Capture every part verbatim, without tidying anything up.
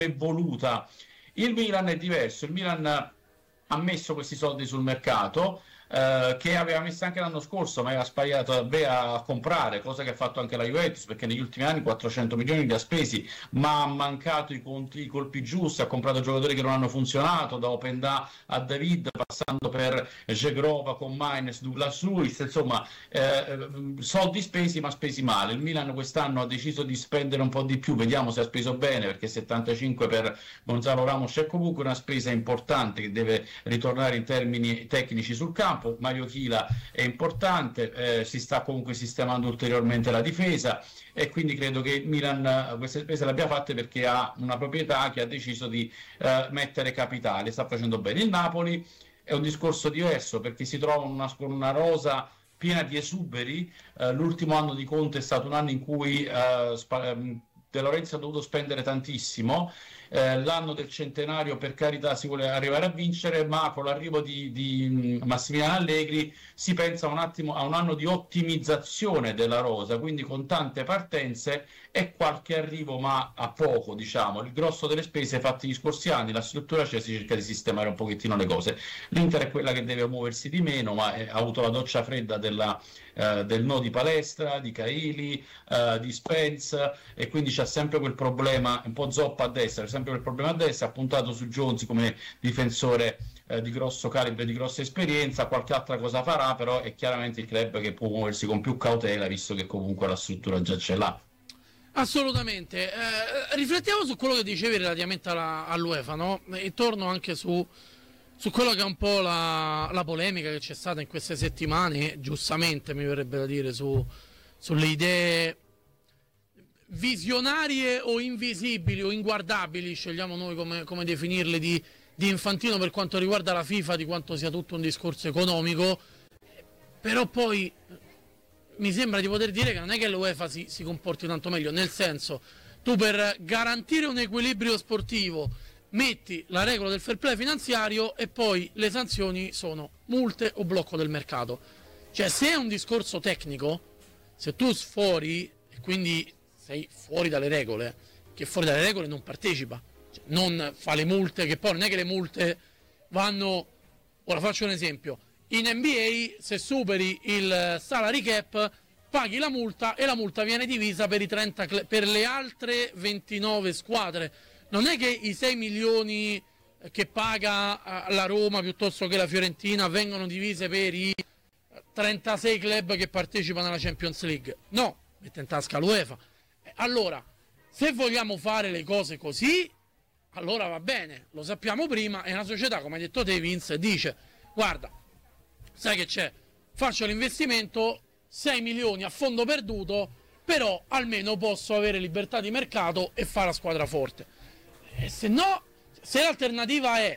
voluta. Il Milan è diverso, il Milan ha messo questi soldi sul mercato, eh, che aveva messo anche l'anno scorso, ma aveva sbagliato a comprare, cosa che ha fatto anche la Juventus, perché negli ultimi anni quattrocento milioni li ha spesi, ma ha mancato i, conti, i colpi giusti, ha comprato giocatori che non hanno funzionato, da Openda a David, passando per Žegrova con Maines, Douglas Luiz, insomma eh, soldi spesi ma spesi male. Il Milan quest'anno ha deciso di spendere un po' di più, vediamo se ha speso bene, perché settantacinque per Gonzalo Ramos è comunque una spesa importante che deve ritornare in termini tecnici sul campo. Mario Chila è importante, eh, si sta comunque sistemando ulteriormente la difesa, e quindi credo che Milan queste spese le abbia fatte perché ha una proprietà che ha deciso di eh, mettere capitale, sta facendo bene. Il Napoli è un discorso diverso, perché si trova con una, con una rosa piena di esuberi. Eh, l'ultimo anno di Conte è stato un anno in cui eh, spa- De Lorenzo ha dovuto spendere tantissimo. Eh, l'anno del centenario, per carità, si vuole arrivare a vincere, ma con l'arrivo di, di Massimiliano Allegri si pensa un attimo a un anno di ottimizzazione della rosa, quindi con tante partenze e qualche arrivo, ma a poco, diciamo. Il grosso delle spese fatte gli scorsi anni, la struttura c'è, si cerca di sistemare un pochettino le cose. L'Inter è quella che deve muoversi di meno, ma è, ha avuto la doccia fredda della, eh, del no di Palestra, di Caili, eh, di Spence, e quindi c'è sempre quel problema, un po' zoppa a destra, sempre quel problema a destra. Ha puntato su Jones come difensore eh, di grosso calibro, di grossa esperienza, qualche altra cosa farà, però è chiaramente il club che può muoversi con più cautela, visto che comunque la struttura già ce l'ha. Assolutamente. Eh, riflettiamo su quello che dicevi relativamente alla, all'UEFA, no? E torno anche su, su quello che è un po' la, la polemica che c'è stata in queste settimane, giustamente mi verrebbe da dire, su, sulle idee visionarie o invisibili o inguardabili, scegliamo noi come, come definirle, di, di Infantino per quanto riguarda la FIFA, di quanto sia tutto un discorso economico. Però poi mi sembra di poter dire che non è che l'UEFA si, si comporti tanto meglio, nel senso, tu per garantire un equilibrio sportivo metti la regola del fair play finanziario e poi le sanzioni sono multe o blocco del mercato. Cioè, se è un discorso tecnico, se tu sfori e quindi sei fuori dalle regole, che fuori dalle regole non partecipa, cioè, non fa le multe, che poi non è che le multe vanno. Ora faccio un esempio: in N B A se superi il salary cap paghi la multa e la multa viene divisa per i trenta cl- per le altre ventinove squadre. Non è che i sei milioni che paga la Roma piuttosto che la Fiorentina vengono divise per i trentasei club che partecipano alla Champions League. No, mette in tasca l'UEFA. Allora, se vogliamo fare le cose così, allora va bene, lo sappiamo prima, e una società, come hai detto te Vince, dice: guarda, sai che c'è, faccio l'investimento, sei milioni a fondo perduto, però almeno posso avere libertà di mercato e fare la squadra forte. E se no, se l'alternativa è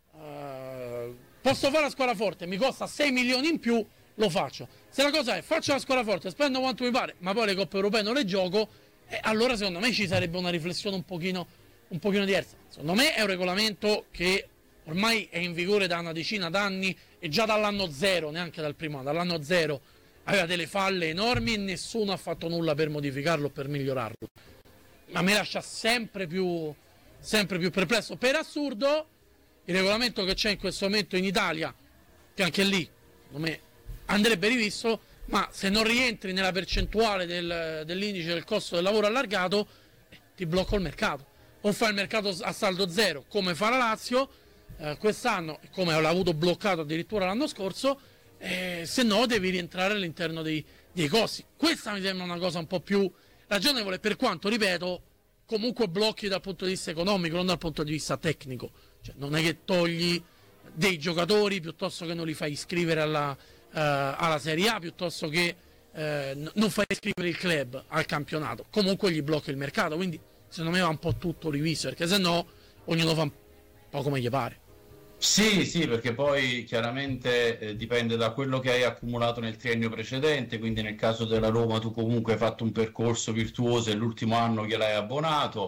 uh, posso fare la squadra forte, mi costa sei milioni in più, lo faccio. Se la cosa è faccio la squadra forte, spendo quanto mi pare, ma poi le coppe europee non le gioco, eh, allora secondo me ci sarebbe una riflessione un pochino, un pochino diversa. Secondo me è un regolamento che ormai è in vigore da una decina d'anni, e già dall'anno zero, neanche dal primo anno, dall'anno zero aveva delle falle enormi e nessuno ha fatto nulla per modificarlo, per migliorarlo. Ma mi lascia sempre più, sempre più perplesso. Per assurdo, il regolamento che c'è in questo momento in Italia, che anche lì, secondo me, andrebbe rivisto, ma se non rientri nella percentuale del, dell'indice del costo del lavoro allargato, eh, ti blocca il mercato. O fai il mercato a saldo zero, come fa la Lazio eh, quest'anno, e come l'ha avuto bloccato addirittura l'anno scorso, eh, se no devi rientrare all'interno dei, dei costi. Questa mi sembra una cosa un po' più ragionevole, per quanto, ripeto, comunque blocchi dal punto di vista economico, non dal punto di vista tecnico. Cioè, non è che togli dei giocatori piuttosto che non li fai iscrivere alla, uh, alla Serie A, piuttosto che uh, non fai iscrivere il club al campionato, comunque gli blocchi il mercato. Quindi secondo me va un po' tutto rivisto, perché se no ognuno fa un po' come gli pare. Sì, sì, perché poi chiaramente eh, dipende da quello che hai accumulato nel triennio precedente, quindi nel caso della Roma tu comunque hai fatto un percorso virtuoso e l'ultimo anno gliel'hai abbonato,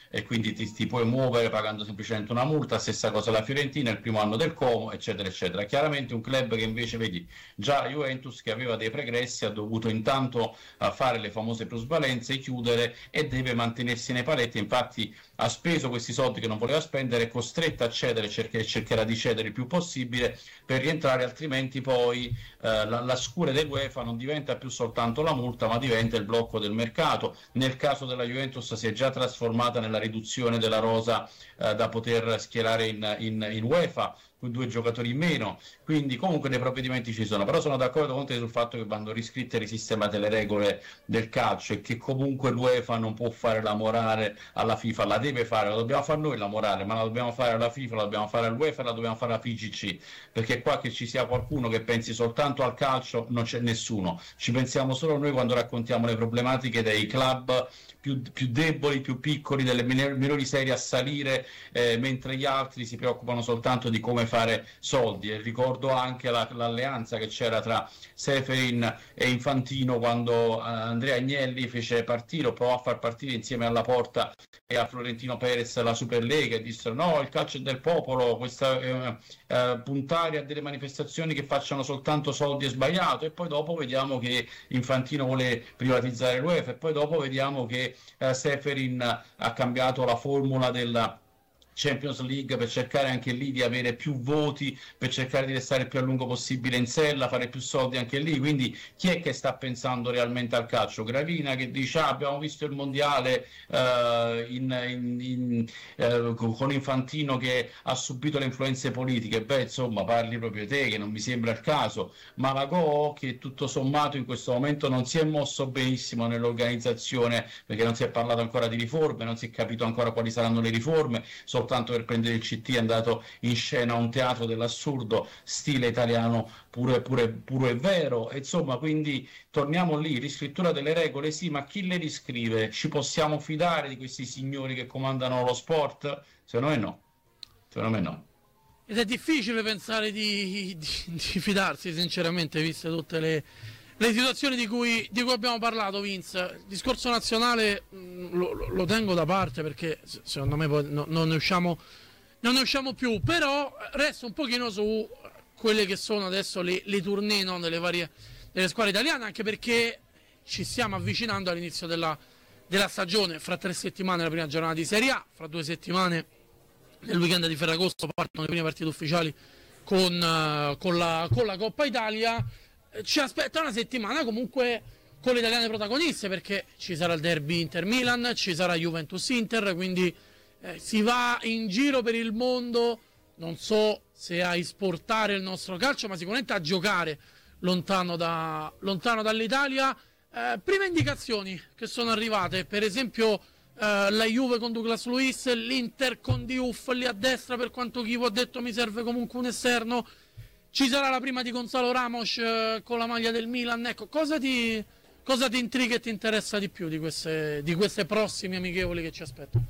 e quindi ti, ti puoi muovere pagando semplicemente una multa. Stessa cosa la Fiorentina, il primo anno del Como, eccetera eccetera. Chiaramente un club che invece, vedi, già la Juventus, che aveva dei pregressi, ha dovuto intanto uh, fare le famose plusvalenze, chiudere, e deve mantenersi nei paletti. Infatti ha speso questi soldi che non voleva spendere, è costretta a cedere, cerca, cercherà di cedere il più possibile per rientrare, altrimenti poi eh, la, la scure dell'UEFA non diventa più soltanto la multa, ma diventa il blocco del mercato. Nel caso della Juventus si è già trasformata nella riduzione della rosa eh, da poter schierare in, in, in UEFA, con due giocatori in meno, quindi comunque dei provvedimenti ci sono. Però sono d'accordo con te sul fatto che vanno riscritte e risistemate le regole del calcio, e che comunque l'UEFA non può fare la morale alla FIFA, la deve fare, la dobbiamo fare noi la morale, ma la dobbiamo fare alla FIFA, la dobbiamo fare all'UEFA, la dobbiamo fare alla F I G C, perché qua che ci sia qualcuno che pensi soltanto al calcio non c'è nessuno, ci pensiamo solo noi quando raccontiamo le problematiche dei club più, più deboli, più piccoli, delle minori serie a salire, eh, mentre gli altri si preoccupano soltanto di come fare soldi. E ricordo anche la, l'alleanza che c'era tra Seferin e Infantino quando Andrea Agnelli fece partire o provò a far partire insieme alla Porta e a Florentino Perez la Superlega, e dissero no, il calcio è del popolo, questa, eh, eh, puntare a delle manifestazioni che facciano soltanto soldi è sbagliato. E poi dopo vediamo che Infantino vuole privatizzare l'UEFA, e poi dopo vediamo che eh, Seferin ha cambiato la formula della Champions League per cercare anche lì di avere più voti, per cercare di restare il più a lungo possibile in sella, fare più soldi anche lì. Quindi chi è che sta pensando realmente al calcio? Gravina che dice ah, abbiamo visto il mondiale uh, in, in, in, uh, con Infantino che ha subito le influenze politiche. Beh, insomma, parli proprio te, che non mi sembra il caso. Malagò, che tutto sommato in questo momento non si è mosso benissimo nell'organizzazione, perché non si è parlato ancora di riforme, non si è capito ancora quali saranno le riforme. Soltanto per prendere il C T è andato in scena un teatro dell'assurdo stile italiano pure, pure, pure e vero. E insomma, quindi torniamo lì, riscrittura delle regole sì, ma chi le riscrive? Ci possiamo fidare di questi signori che comandano lo sport? Secondo me no, secondo me no. Ed è difficile pensare di, di, di fidarsi, sinceramente, viste tutte le, le situazioni di cui, di cui abbiamo parlato, Vince. Il discorso nazionale mh, lo, lo tengo da parte, perché secondo me poi no, non ne usciamo, non ne usciamo più, però resto un pochino su quelle che sono adesso le, le tournée, no, delle varie delle squadre italiane, anche perché ci stiamo avvicinando all'inizio della, della stagione. Fra tre settimane la prima giornata di Serie A, fra due settimane nel weekend di Ferragosto partono le prime partite ufficiali con, uh, con, la, con la Coppa Italia. Ci aspetta una settimana comunque con le italiane protagoniste, perché ci sarà il derby Inter-Milan, ci sarà Juventus-Inter, quindi eh, si va in giro per il mondo, non so se a esportare il nostro calcio, ma sicuramente a giocare lontano, da, lontano dall'Italia. Eh, prime indicazioni che sono arrivate, per esempio eh, la Juve con Douglas Luiz, l'Inter con Diouf lì a destra, per quanto Chivo ha detto mi serve comunque un esterno. Ci sarà la prima di Gonzalo Ramos eh, con la maglia del Milan. Ecco, cosa ti, cosa ti intriga e ti interessa di più di queste, di queste prossime amichevoli che ci aspettano?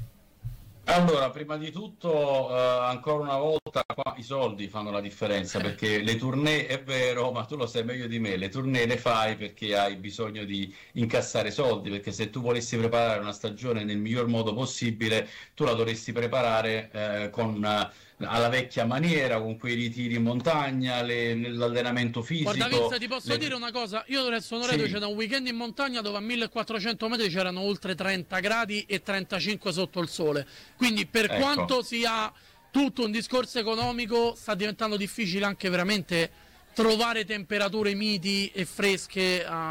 Allora, prima di tutto, eh, ancora una volta, qua i soldi fanno la differenza, perché le tournée è vero, ma tu lo sai meglio di me, le tournée le fai perché hai bisogno di incassare soldi, perché se tu volessi preparare una stagione nel miglior modo possibile, tu la dovresti preparare eh, con... Eh, alla vecchia maniera, con quei ritiri in montagna, le, l'allenamento fisico. Guarda Vince, ti posso le... dire una cosa, io adesso sono reduce sì. da un weekend in montagna dove a millequattrocento metri c'erano oltre trenta gradi e trentacinque sotto il sole, quindi per ecco. quanto sia tutto un discorso economico, sta diventando difficile anche veramente trovare temperature miti e fresche uh,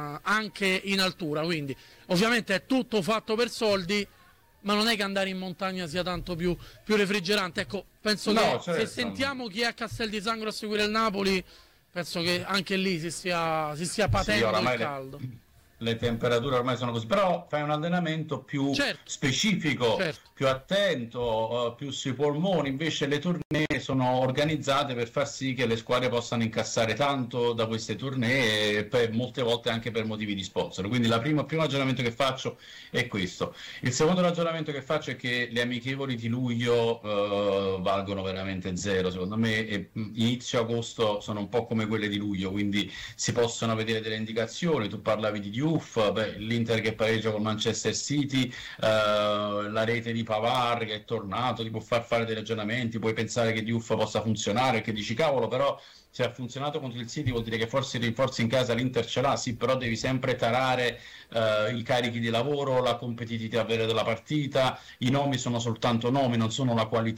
anche in altura, quindi ovviamente è tutto fatto per soldi, ma non è che andare in montagna sia tanto più, più refrigerante. Ecco, penso no, che certo. se sentiamo chi è a Castel di Sangro a seguire il Napoli, penso che anche lì si stia, si stia patendo sì, il caldo. Le, le temperature ormai sono così, però fai un allenamento più certo. specifico, certo. più attento, uh, più sui polmoni. Invece le tournée sono organizzate per far sì che le squadre possano incassare tanto da queste tournée, e per, molte volte anche per motivi di sponsor. Quindi la prima, il primo ragionamento che faccio è questo. Il secondo ragionamento che faccio è che le amichevoli di luglio uh, valgono veramente zero, secondo me, e inizio agosto sono un po' come quelle di luglio, quindi si possono vedere delle indicazioni. Tu parlavi di Diouf, Diouf, beh, l'Inter che pareggia con Manchester City, eh, la rete di Pavard che è tornato, ti può far fare dei ragionamenti, puoi pensare che Diouf possa funzionare, che dici cavolo, però se ha funzionato contro il City vuol dire che forse i rinforzi in casa l'Inter ce l'ha, sì, però devi sempre tarare eh, i carichi di lavoro, la competitività vera della partita, i nomi sono soltanto nomi, non sono la qualità